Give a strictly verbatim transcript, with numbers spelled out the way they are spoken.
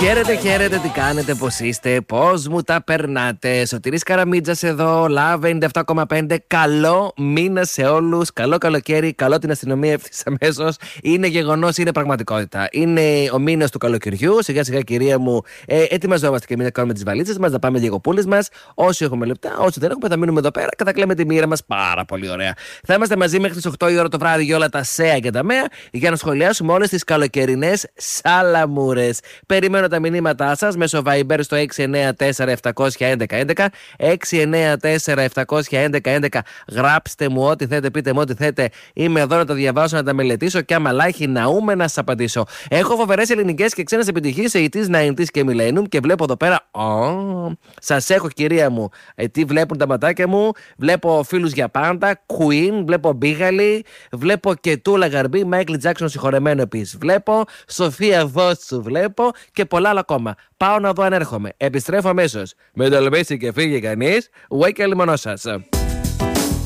Χαίρετε, χαίρετε, τι κάνετε, πώς είστε, πώς μου τα περνάτε. Σωτήρης Καραμίτζας εδώ, Love ενενήντα επτά κόμμα πέντε. Καλό μήνα σε όλους, καλό καλοκαίρι, καλό την αστυνομία ευθύς αμέσως. Είναι γεγονός, είναι πραγματικότητα. Είναι ο μήνας του καλοκαιριού. Σιγά σιγά, κυρία μου, ε, ετοιμαζόμαστε και εμείς να κάνουμε τις βαλίτσες μας, να πάμε διακοπούλες μας. Όσοι έχουμε λεπτά, όσοι δεν έχουμε, θα μείνουμε εδώ πέρα. Κατακλέμε τη μοίρα μας πάρα πολύ ωραία. Θα είμαστε μαζί μέχρι τις οκτώ η ώρα το βράδυ για όλα τα ΣΕΑ και τα ΜΕΑ για να σχολιάσουμε όλες τις καλοκαιρινές σαλαμούρες. Περιμένω τα μηνύματά σας μέσω Viber στο έξι εννέα τέσσερα επτά ένα ένα ένα ένα, έξι εννέα τέσσερα επτά ένα ένα ένα. Γράψτε μου ό,τι θέτε, πείτε μου ό,τι θέτε. Είμαι εδώ να τα διαβάσω, να τα μελετήσω και άμα λάχει ναούμε να σας απαντήσω. Έχω φοβερές ελληνικές και ξένες επιτυχίες ογδόντα, ενενήντα και Millennium και βλέπω εδώ πέρα. Oh, σας έχω, κυρία μου. Ε, τι βλέπουν τα ματάκια μου. Βλέπω φίλους για πάντα, Queen, βλέπω Μπίγαλη, βλέπω και Τούλα Γαρμπή, Michael Jackson συγχωρεμένο επίσης. Βλέπω Σοφία Βότσου, βλέπω και πολλά άλλα ακόμα. Πάω να δω αν έρχομαι. Επιστρέφω αμέσως. Μην τολμήσει και φύγει κανείς. Ουέ και λιμονό σας.